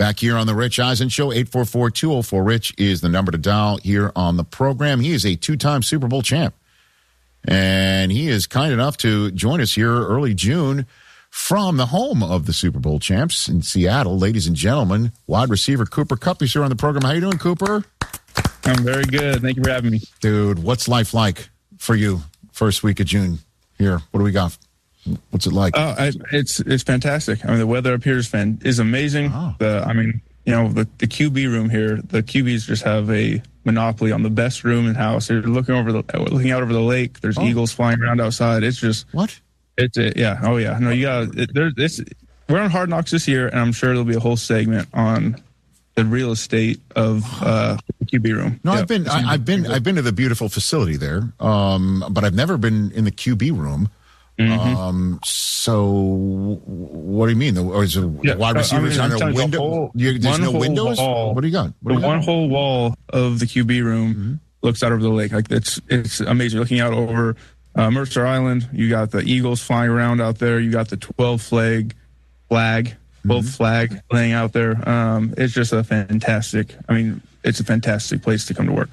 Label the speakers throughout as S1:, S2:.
S1: Back here on the Rich Eisen Show, 844-204-RICH is the number to dial here on the program. He is a two-time Super Bowl champ, and he is kind enough to join us here early June from the home of the Super Bowl champs in Seattle. Ladies and gentlemen, wide receiver Cooper Kupp is here on the program. How you doing, Cooper?
S2: I'm very good. Thank you for having me.
S1: Dude, what's life like for you first week of June here? What do we got? What's it like?
S2: It's fantastic. I mean, the weather up here is amazing.
S1: Oh.
S2: The QB room here, the QBs just have a monopoly on the best room in the house. They're looking out over the lake. There's eagles flying around outside. It's just
S1: what?
S2: Yeah. Oh yeah. No, you got we're on Hard Knocks this year, and I'm sure there'll be a whole segment on the real estate of the QB room.
S1: No, yep. I've been to the beautiful facility there, but I've never been in the QB room. Mm-hmm. So what do you mean? Or is it wide receivers on a window? There's no windows? What do you got?
S2: One whole wall of the QB room looks out over the lake. Like it's amazing. Looking out over Mercer Island, you got the eagles flying around out there. You got the 12 flag laying out there. It's just a fantastic. I mean, it's a fantastic place to come to work.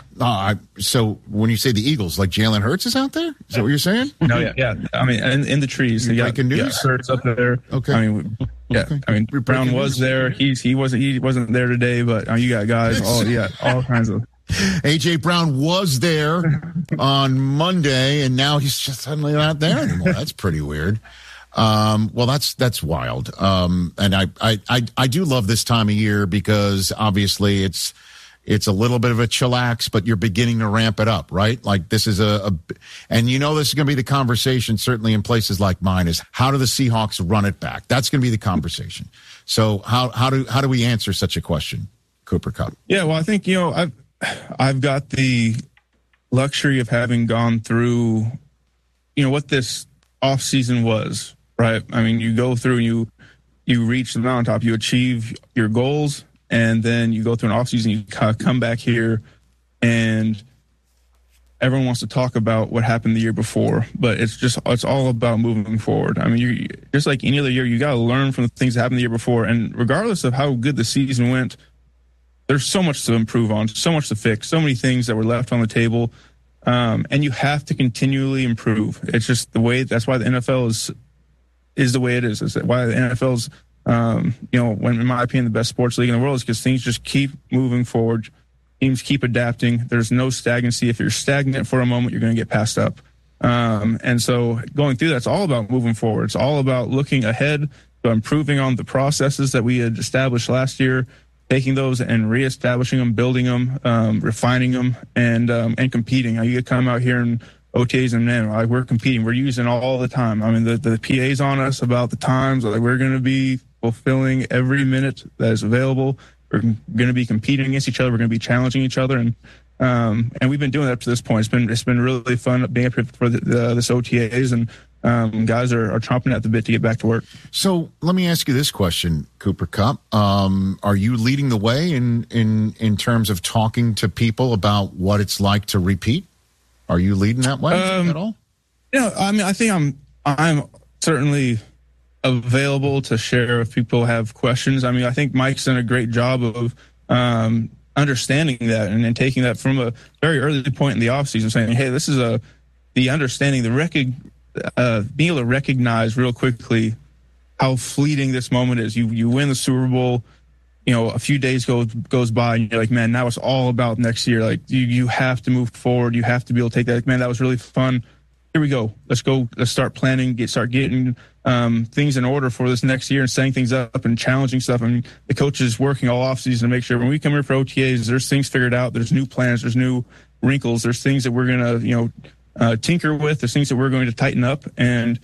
S1: So when you say the Eagles, like Jalen Hurts is out there? Is that what you're saying?
S2: No, yeah. I mean, in the trees.
S1: You're breaking news?
S2: Hurts up there.
S1: Okay.
S2: I mean, yeah. Okay. I mean, Brown was there. He wasn't there today, but you got guys. All kinds of.
S1: AJ Brown was there on Monday, and now he's just suddenly not there anymore. That's pretty weird. Well, that's wild. And I do love this time of year because obviously it's a little bit of a chillax, but you're beginning to ramp it up, right? Like this is and you know, this is going to be the conversation certainly in places like mine is how do the Seahawks run it back? That's going to be the conversation. So how do we answer such a question, Cooper Kupp?
S2: Yeah, well, I think, I've got the luxury of having gone through, what this off season was, right? I mean, you go through and you reach the mountaintop, you achieve your goals, and then you go through an off season, you come back here, and everyone wants to talk about what happened the year before, but it's all about moving forward. I mean, you just like any other year, you got to learn from the things that happened the year before, and regardless of how good the season went, there's so much to improve on, so much to fix, so many things that were left on the table. And you have to continually improve. It's just the way. That's why the NFL is the way it is. It's why the NFL's, when in my opinion, the best sports league in the world is because things just keep moving forward. Teams keep adapting. There's no stagnancy. If you're stagnant for a moment, you're going to get passed up. And so going through that's all about moving forward. It's all about looking ahead, improving on the processes that we had established last year, taking those and reestablishing them, building them, refining them, and competing. You come out here in OTAs and man, we're competing. We're using all the time. I mean, the PA's on us about the times. Like we're going to be fulfilling every minute that is available. We're going to be competing against each other. We're going to be challenging each other, and we've been doing that up to this point. It's been really fun being up here for this OTAs, and guys are chomping at the bit to get back to work.
S1: So let me ask you this question, Cooper Kupp. Are you leading the way in terms of talking to people about what it's like to repeat? Are you leading that way at all?
S2: I mean, I think I'm certainly available to share if people have questions. I mean, I think Mike's done a great job of understanding that and taking that from a very early point in the offseason, saying, hey, this is the understanding, being able to recognize real quickly how fleeting this moment is. You win the Super Bowl, a few days goes by, and you're like, man, now it's all about next year. Like you have to move forward. You have to be able to take that. Like, man, that was really fun. Here we go. Let's go. Let's start planning. Start getting things in order for this next year and setting things up and challenging stuff. I mean, the coach is working all offseason to make sure when we come here for OTAs, there's things figured out. There's new plans. There's new wrinkles. There's things that we're going to, tinker with. There's things that we're going to tighten up. And,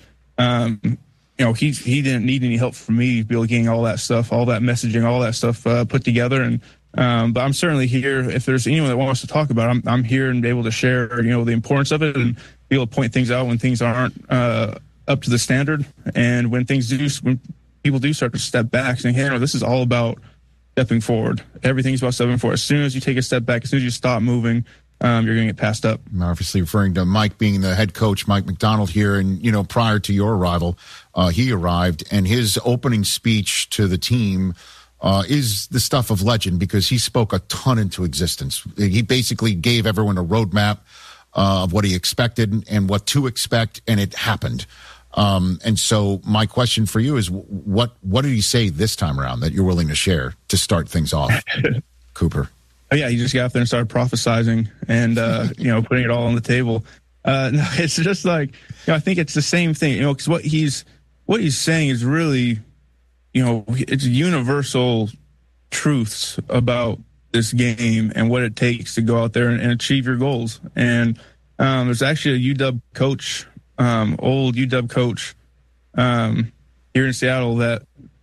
S2: he didn't need any help from me to be able to getting all that stuff, all that messaging, all that stuff put together. And, but I'm certainly here. If there's anyone that wants to talk about it, I'm here and be able to share, the importance of it and be able to point things out when things aren't up to the standard. And when people do start to step back saying, hey, this is all about stepping forward. Everything's about stepping forward. As soon as you take a step back, as soon as you stop moving, you're going to get passed up. I'm
S1: obviously referring to Mike being the head coach, Mike McDonald here. And, prior to your arrival, he arrived and his opening speech to the team is the stuff of legend because he spoke a ton into existence. He basically gave everyone a roadmap of what he expected and what to expect, and it happened. And so my question for you is, what did he say this time around that you're willing to share to start things off, Cooper?
S2: Oh, yeah, he just got up there and started prophesizing and, putting it all on the table. No, it's just like, I think it's the same thing, because what he's saying is really, it's universal truths about this game and what it takes to go out there and achieve your goals. And there's actually a UW coach, old UW coach here in Seattle that,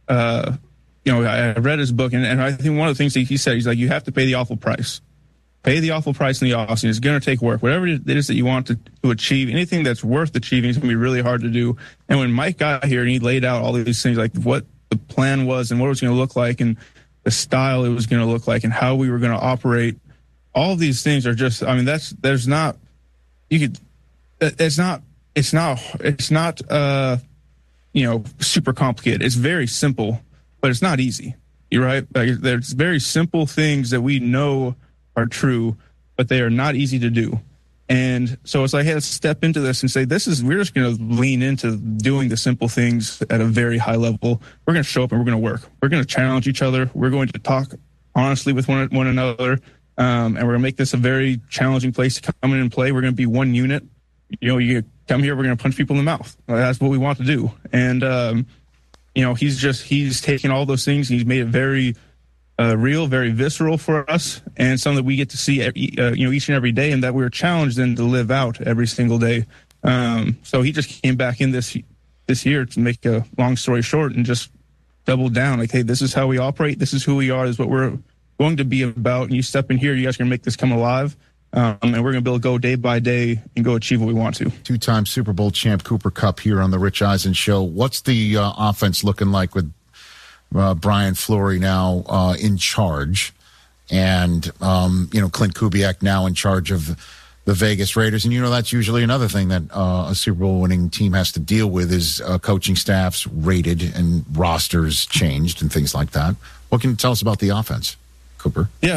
S2: I read his book, and I think one of the things that he said, he's like, you have to pay the awful price. Pay the awful price in the offseason. It's going to take work. Whatever it is that you want to achieve, anything that's worth achieving is going to be really hard to do. And when Mike got here and he laid out all of these things, like what the plan was and what it was going to look like and the style it was going to look like and how we were going to operate, all of these things are just, it's not super complicated. It's very simple, but it's not easy. You're right. Like, there's very simple things that we know are true, but they are not easy to do. And so it's like, hey, let's step into this and say, we're just going to lean into doing the simple things at a very high level. We're going to show up and we're going to work. We're going to challenge each other. We're going to talk honestly with one another. And we're going to make this a very challenging place to come in and play. We're going to be one unit. You come here, we're going to punch people in the mouth. That's what we want to do. And, he's taken all those things. He's made it very real, very visceral for us, and something that we get to see, each and every day, and that we're challenged then to live out every single day. So he just came back in this year, to make a long story short, and just doubled down. Like, hey, this is how we operate. This is who we are. This is what we're going to be about. And you step in here, you guys are going to make this come alive. And we're going to go day by day and go achieve what we want to.
S1: Two-time Super Bowl champ Cooper Kupp here on the Rich Eisen Show. What's the offense looking like with Brian Fleury now in charge, and Clint Kubiak now in charge of the Vegas Raiders? And that's usually another thing that a Super Bowl winning team has to deal with is coaching staffs rated and rosters changed and things like that. What can you tell us about the offense, Cooper?
S2: Yeah,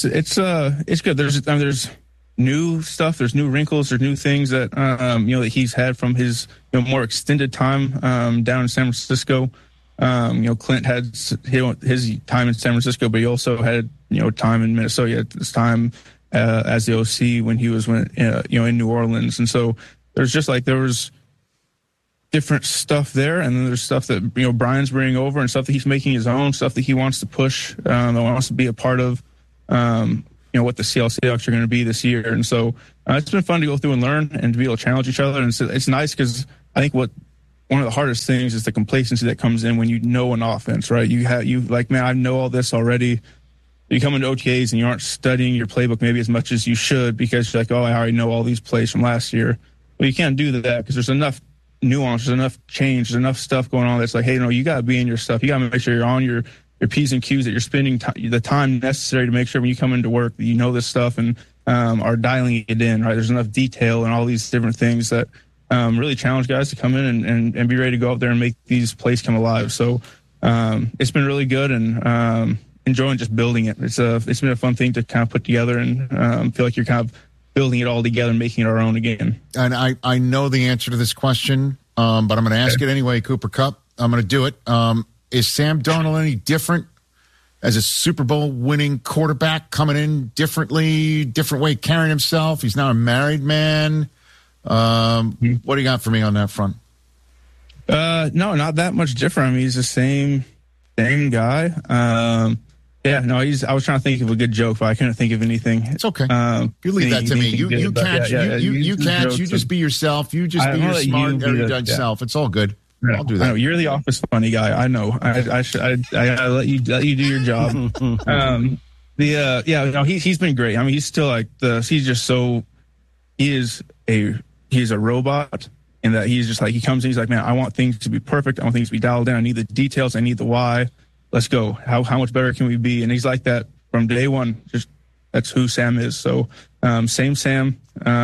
S2: it's good. There's new stuff. There's new wrinkles. There's new things that that he's had from his more extended time down in San Francisco. Clint had his time in San Francisco, but he also had time in Minnesota. He had this time as the OC when he was in New Orleans, and so there was different stuff there, and then there's stuff that Brian's bringing over and stuff that he's making his own, stuff that he wants to push, that wants to be a part of. What the Seattle Seahawks are going to be this year, and so it's been fun to go through and learn and to be able to challenge each other, and it's nice because I think one of the hardest things is the complacency that comes in when you know an offense, right? I know all this already. You come into OTAs and you aren't studying your playbook maybe as much as you should because you're like, oh, I already know all these plays from last year. Well, you can't do that because there's enough nuance, there's enough change, there's enough stuff going on that's like, hey, you got to be in your stuff. You got to make sure you're on your P's and Q's, that you're spending the time necessary to make sure when you come into work that you know this stuff and are dialing it in, right? There's enough detail and all these different things that really challenge guys to come in and be ready to go out there and make these plays come alive. So it's been really good, and enjoying just building it. It's been a fun thing to kind of put together, and feel like you're kind of building it all together and making it our own again. And
S1: I know the answer to this question, but I'm going to ask it anyway, Cooper Kupp. I'm going to do it. Is Sam Darnold any different as a Super Bowl winning quarterback, coming in differently, different way carrying himself? He's now a married man. What do you got for me on that front?
S2: No, not that much different. I mean, he's the same guy. I was trying to think of a good joke, but I couldn't think of anything.
S1: It's okay. You leave that to me. You catch. You catch. You just be yourself. You just be your smart, erudite self. It's all good. I'll do that. I know, you're the office funny guy. I know. I gotta let you do your job.
S2: He's been great. I mean, he's still like he's a robot, in that he's just like, he comes in, he's like, man, I want things to be perfect. I want things to be dialed down. I need the details. I need the why. Let's go. How much better can we be? And he's like that from day one. Just that's who Sam is. So same Sam.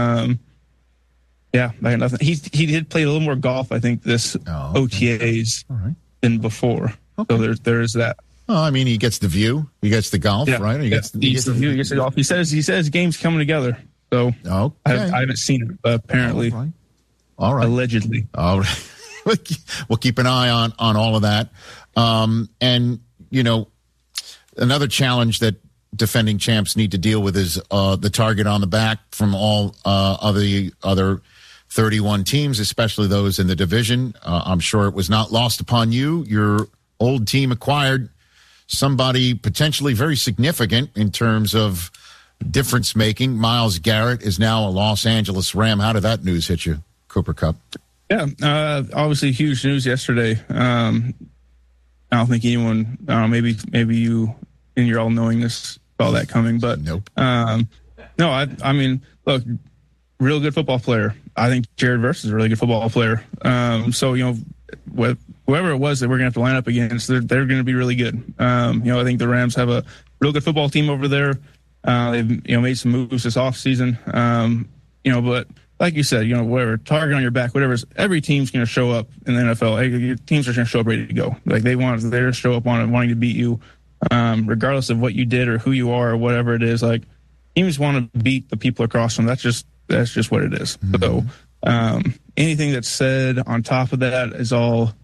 S2: I got nothing. He did play a little more golf, I think, this OTAs than before. Okay. So there is that.
S1: Well, I mean, he gets the view, he gets the golf, right? He gets
S2: the view, he gets the golf. He says games coming together. So
S1: okay.
S2: I haven't seen it, but apparently,
S1: all right,
S2: allegedly.
S1: All right, we'll keep an eye on all of that. And another challenge that defending champs need to deal with is the target on the back from all of the other 31 teams, especially those in the division. I'm sure it was not lost upon you. Your old team acquired somebody potentially very significant in terms of difference making. Myles Garrett is now a Los Angeles Ram. How did that news hit you, Cooper Kupp?
S2: Yeah, obviously huge news yesterday. I don't think anyone, maybe you in your all knowingness saw that coming, but
S1: nope.
S2: No, I mean, look, real good football player. I think Jared Verse is a really good football player. So, whoever it was that we're going to have to line up against, they're going to be really good. I think the Rams have a real good football team over there. They've, made some moves this offseason. But like you said, whatever, target on your back, whatever, every team's going to show up in the NFL. Your teams are going to show up ready to go. Like they just show up wanting to beat you, regardless of what you did or who you are or whatever it is. Like teams want to beat the people across them. That's just what it is. Mm-hmm. So anything that's said on top of that is all,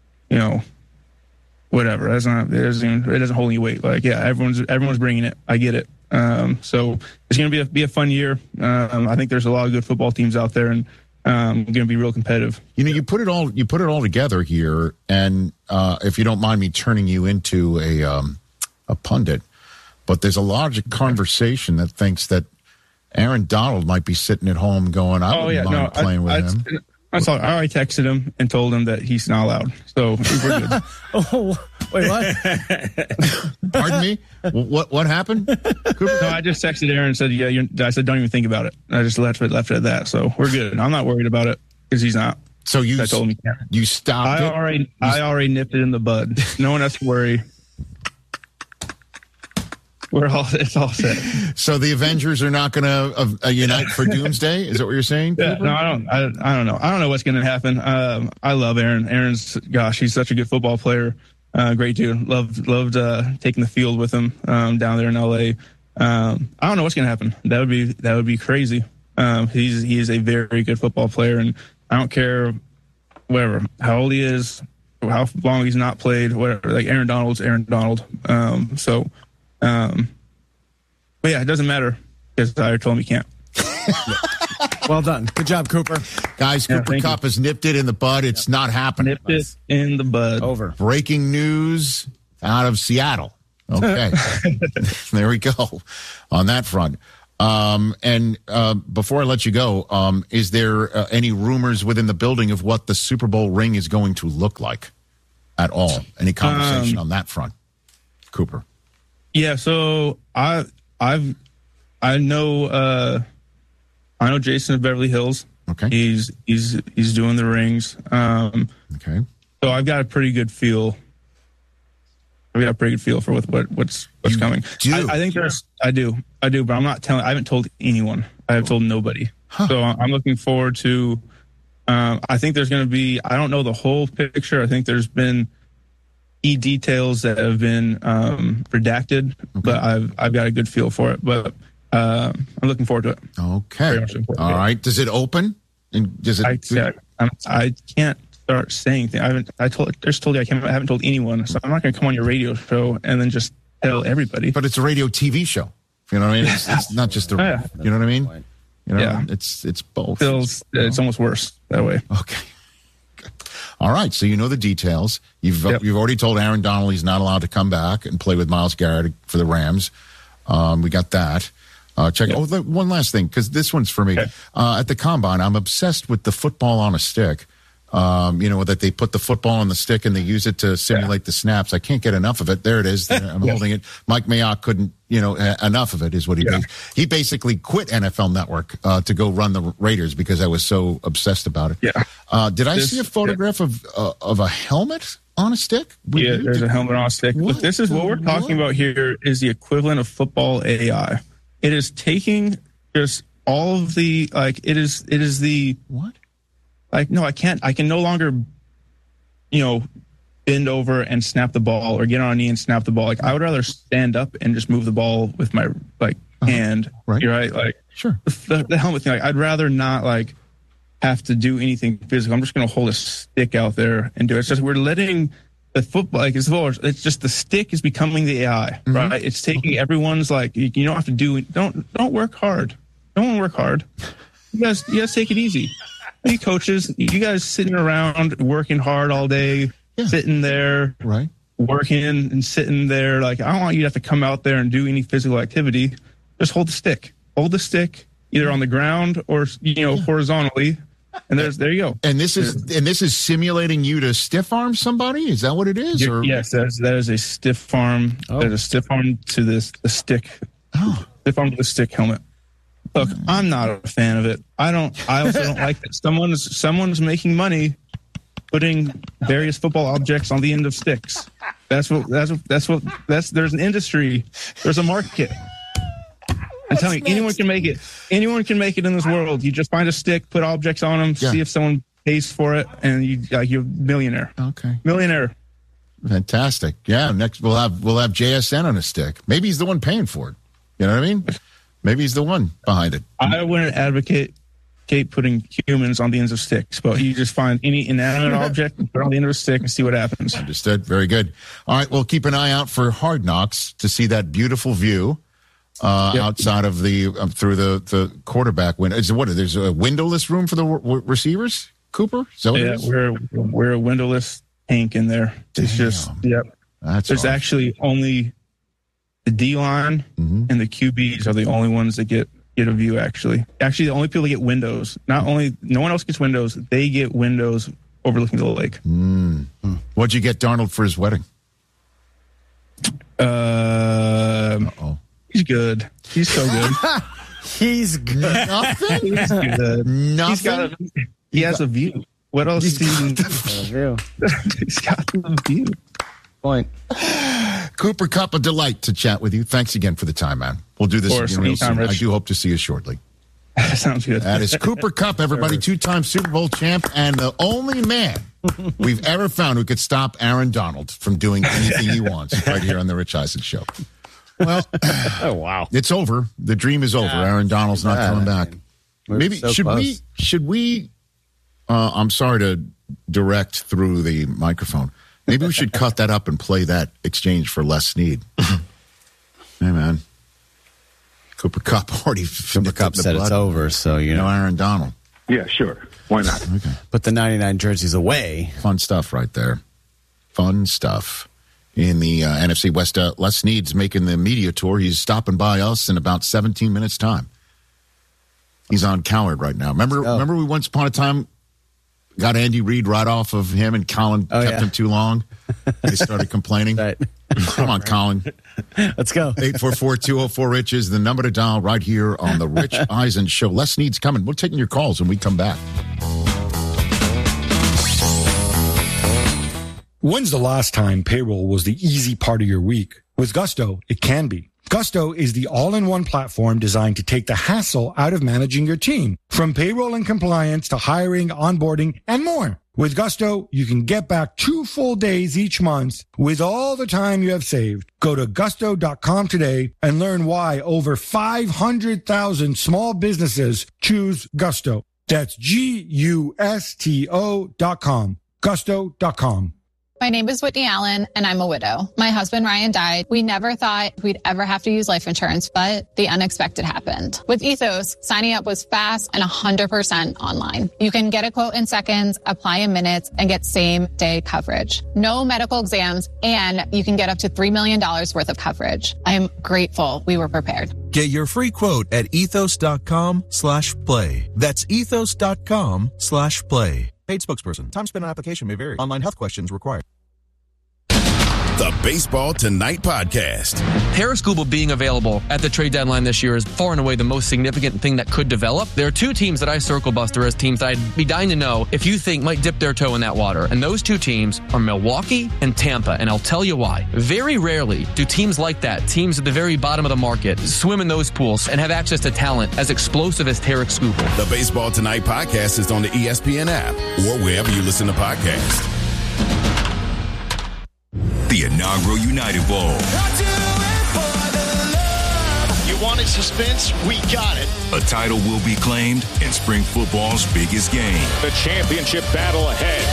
S2: whatever. It doesn't hold any weight. Like, yeah, everyone's bringing it. I get it. So it's going to be a fun year. I think there's a lot of good football teams out there, and going to be real competitive.
S1: You put it all together here, and if you don't mind me turning you into a pundit, but there's a large conversation that thinks that Aaron Donald might be sitting at home going, I wouldn't mind playing with him.
S2: I already texted him and told him that he's not allowed. So we're good.
S3: Oh, wait, what?
S1: Pardon me? What happened, Cooper?
S2: No, I just texted Aaron and said, I said, don't even think about it. I just left it at that. So we're good. I'm not worried about it because he's not.
S1: So I told him he can't. You stopped it?
S2: I already nipped it in the bud. No one has to worry. It's all set.
S1: So the Avengers are not going to unite for Doomsday? Is that what you're saying?
S2: Yeah, no, I don't know. I don't know what's going to happen. I love Aaron. Aaron's, gosh, he's such a good football player. Great dude. Loved taking the field with him down there in LA. I don't know what's going to happen. That would be crazy. He is a very good football player, and I don't care how old he is, how long he's not played, whatever. Like Aaron Donald's Aaron Donald. But yeah, it doesn't matter because I told him he can't.
S3: Well done. Good job, Cooper.
S1: Guys, Cooper Kupp has nipped it in the bud. It's not happening.
S2: Nipped it in the bud.
S3: Over.
S1: Breaking news out of Seattle. Okay. There we go on that front. And before I let you go, is there any rumors within the building of what the Super Bowl ring is going to look like at all? Any conversation on that front, Cooper?
S2: Yeah, so I know Jason of Beverly Hills.
S1: Okay.
S2: He's doing the rings.
S1: Okay.
S2: So I've got a pretty good feel. For what's coming. I think I do, but I'm not telling. I haven't told anyone. I have told nobody. Huh. So I'm looking forward to. I think there's going to be. I don't know the whole picture. I think there's been key details that have been redacted, but I've got a good feel for it. But I'm looking forward to it.
S1: Okay. All right. Does it open? And does it?
S2: I can't start saying things. I haven't told anyone, so I'm not going to come on your radio show and then just tell everybody.
S1: But it's a radio TV show. You know what I mean? It's not just a. You know what I mean? It's both.
S2: It's almost worse that way.
S1: Okay. All right, so you know the details. You've already told Aaron Donald he's not allowed to come back and play with Myles Garrett for the Rams. We got that. One last thing, because this one's for me. Okay. At the Combine, I'm obsessed with the football on a stick. That they put the football on the stick and they use it to simulate the snaps. I can't get enough of it. There it is. I'm holding it. Mike Mayock couldn't, enough of it is what he did. He basically quit NFL Network to go run the Raiders because I was so obsessed about it.
S2: Yeah.
S1: Did I see a photograph of a helmet on a stick?
S2: There's a helmet on a stick. But this is what we're talking about here is the equivalent of football AI. It is taking just all of the, it is the...
S1: What?
S2: No, I can't. I can no longer, bend over and snap the ball or get on a knee and snap the ball. Like, I would rather stand up and just move the ball with my hand.
S1: Right.
S2: You're right. Like,
S1: Sure.
S2: The helmet thing. Like, I'd rather not like have to do anything physical. I'm just going to hold a stick out there and do it. It's just we're letting the football, like it's just the stick is becoming the AI, right? It's taking everyone's like, you don't have to don't work hard. Don't work hard. You guys take it easy. You coaches, you guys sitting around working hard all day, sitting there,
S1: right, working
S2: and sitting there. Like, I don't want you to have to come out there and do any physical activity. Just hold the stick. Hold the stick either on the ground or horizontally. And there you go.
S1: And this is simulating you to stiff arm somebody. Is that what it is?
S2: Yes, that is a stiff arm. Oh. There's a stiff arm to the stick.
S1: Oh.
S2: Stiff arm to the stick helmet. Look, I'm not a fan of it. I also don't like that someone's making money putting various football objects on the end of sticks. There's an industry. There's a market. I'm telling you, anyone can make it. Anyone can make it in this world. You just find a stick, put objects on them, see if someone pays for it, and you're a millionaire.
S1: Okay,
S2: millionaire.
S1: Fantastic. Yeah. Next, we'll have JSN on a stick. Maybe he's the one paying for it. You know what I mean? Maybe he's the one behind it.
S2: I wouldn't advocate putting humans on the ends of sticks, but you just find any inanimate object and put it on the end of a stick and see what happens.
S1: Understood. Very good. All right, we'll keep an eye out for Hard Knocks to see that beautiful view. Outside of through the quarterback window. There's a windowless room for the receivers, Cooper?
S2: We're a windowless tank in there. It's just, there's actually only the D-line and the QBs are the only ones that get a view, actually. Actually, the only people that get windows. No one else gets windows. They get windows overlooking the lake.
S1: What'd you get Darnold for his wedding?
S2: He's good. He's so good.
S3: He's good.
S1: Nothing?
S2: He's good.
S1: Nothing?
S2: He has a view. What else do you need?
S3: He's
S2: got a view.
S3: Point.
S1: Cooper Kupp, a delight to chat with you. Thanks again for the time, man. We'll do this again real soon. I do hope to see you shortly.
S2: Sounds good.
S1: That is Cooper Kupp, everybody, two-time Super Bowl champ, and the only man we've ever found who could stop Aaron Donald from doing anything he wants right here on the Rich Eisen Show. Well,
S3: oh wow,
S1: it's over. The dream is over. Aaron Donald's not coming back. Maybe so should we? I'm sorry to direct through the microphone. Maybe we should cut that up and play that exchange for Les Snead. Hey man, Cooper Kupp already.
S3: Cooper Kupp said it's over, so you know
S1: Aaron Donald.
S4: Yeah, sure. Why not?
S1: Okay.
S3: Put the 99 jerseys away.
S1: Fun stuff right there. Fun stuff. In the NFC West, Les Snead's making the media tour. He's stopping by us in about 17 minutes' time. He's on Cowherd right now. Remember we once upon a time got Andy Reid right off of him and Colin kept him too long? They started complaining.
S3: Right.
S1: Come on, Colin.
S3: Let's go.
S1: 844-204-RICH is the number to dial right here on the Rich Eisen Show. Les Snead's coming. We're taking your calls when we come back.
S5: When's the last time payroll was the easy part of your week? With Gusto, it can be. Gusto is the all-in-one platform designed to take the hassle out of managing your team, from payroll and compliance to hiring, onboarding, and more. With Gusto, you can get back 2 full days each month with all the time you have saved. Go to gusto.com today and learn why over 500,000 small businesses choose Gusto. That's GUSTO.com. Gusto.com.
S6: My name is Whitney Allen, and I'm a widow. My husband, Ryan, died. We never thought we'd ever have to use life insurance, but the unexpected happened. With Ethos, signing up was fast and 100% online. You can get a quote in seconds, apply in minutes, and get same-day coverage. No medical exams, and you can get up to $3 million worth of coverage. I am grateful we were prepared.
S7: Get your free quote at ethos.com/play. That's ethos.com/play. Paid spokesperson. Time spent on application may vary. Online health questions required.
S8: The Baseball Tonight podcast.
S9: Tarik Skubal being available at the trade deadline this year is far and away the most significant thing that could develop. There are 2 teams that I circle, Buster, as teams that I'd be dying to know if you think might dip their toe in that water. And those 2 teams are Milwaukee and Tampa. And I'll tell you why. Very rarely do teams like that, teams at the very bottom of the market, swim in those pools and have access to talent as explosive as Tarik Skubal.
S8: The Baseball Tonight podcast is on the ESPN app or wherever you listen to podcasts.
S10: inaugural United Bowl.
S11: You wanted suspense? We got it.
S10: A title will be claimed in spring football's biggest game.
S12: The championship battle ahead.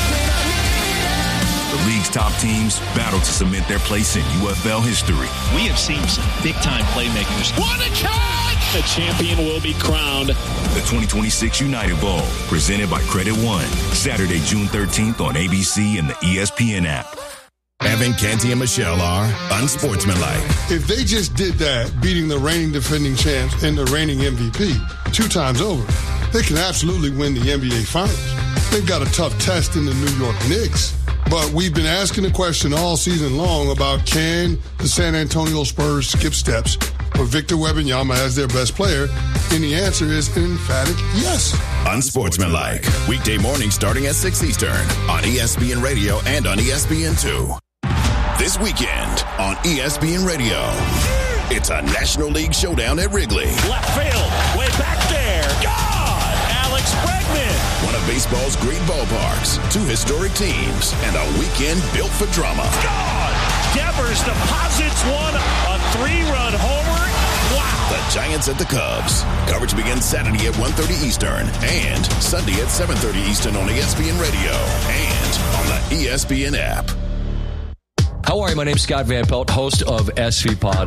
S10: The league's top teams battle to cement their place in UFL history.
S11: We have seen some big-time playmakers. What a catch!
S12: The champion will be crowned.
S10: The 2026 United Bowl, presented by Credit One. Saturday, June 13th on ABC and the ESPN app.
S8: Evan, Canty, and Michelle are unsportsmanlike.
S13: If they just did that, beating the reigning defending champs and the reigning MVP 2 times over, they can absolutely win the NBA Finals. They've got a tough test in the New York Knicks. But we've been asking the question all season long about, can the San Antonio Spurs skip steps for Victor Wembanyama as their best player? And the answer is an emphatic yes.
S8: Unsportsmanlike. Weekday mornings starting at 6 Eastern on ESPN Radio and on ESPN2. This weekend on ESPN Radio, it's a National League showdown at Wrigley.
S12: Left field, way back there. God! Alex Bregman.
S8: One of baseball's great ballparks, 2 historic teams, and a weekend built for drama.
S12: God! Devers deposits one, a 3-run homer. Wow!
S8: The Giants at the Cubs. Coverage begins Saturday at 1:30 Eastern and Sunday at 7:30 Eastern on ESPN Radio and on the ESPN app.
S14: How are you? My name's Scott Van Pelt, host of SV Pod,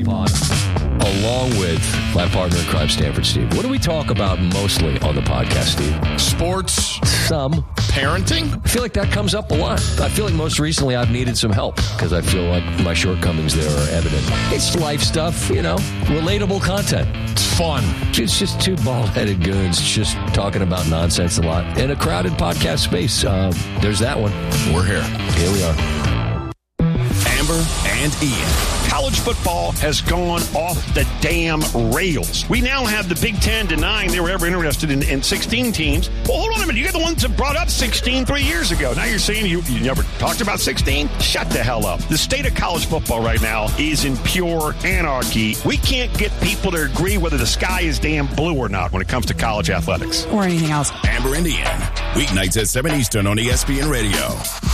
S14: along with my partner in crime, Stanford Steve. What do we talk about mostly on the podcast, Steve?
S1: Sports.
S14: Some.
S1: Parenting?
S14: I feel like that comes up a lot. I feel like most recently I've needed some help because I feel like my shortcomings there are evident. It's life stuff, relatable content.
S1: It's fun.
S14: It's just 2 bald-headed goons just talking about nonsense a lot in a crowded podcast space. There's that one.
S1: We're here.
S14: Here we are.
S8: Amber and Ian.
S12: College football has gone off the damn rails. We now have the Big Ten denying they were ever interested in 16 teams. Well, hold on a minute. You're the ones that brought up 16 3 years ago. Now you're saying you never talked about 16? Shut the hell up. The state of college football right now is in pure anarchy. We can't get people to agree whether the sky is damn blue or not when it comes to college athletics.
S15: Or anything else.
S8: Amber and Ian. Weeknights at 7 Eastern on ESPN Radio.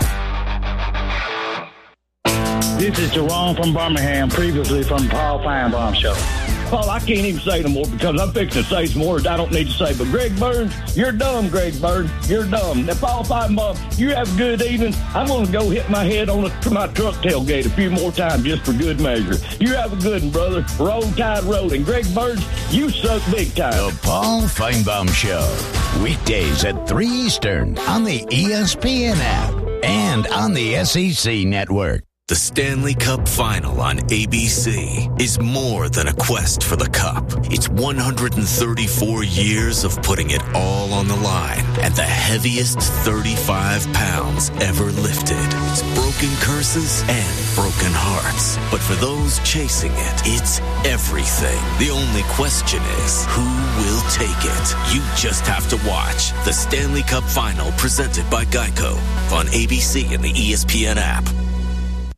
S16: This is Jerome from Birmingham, previously from the Paul Feinbaum Show.
S17: Paul, I can't even say no more because I'm fixing to say some words I don't need to say. But Greg Burns, you're dumb, Greg Burns. You're dumb. Now, Paul Feinbaum, you have a good evening. I'm going to go hit my head on my truck tailgate a few more times just for good measure. You have a good one, brother. Roll Tide Road. And Greg Burns, you suck big time.
S18: The Paul Feinbaum Show. Weekdays at 3 Eastern on the ESPN app and on the SEC Network.
S19: The Stanley Cup Final on ABC is more than a quest for the cup. It's 134 years of putting it all on the line and the heaviest 35 pounds ever lifted. It's broken curses and broken hearts. But for those chasing it, it's everything. The only question is, who will take it? You just have to watch the Stanley Cup Final presented by Geico on ABC and the ESPN app.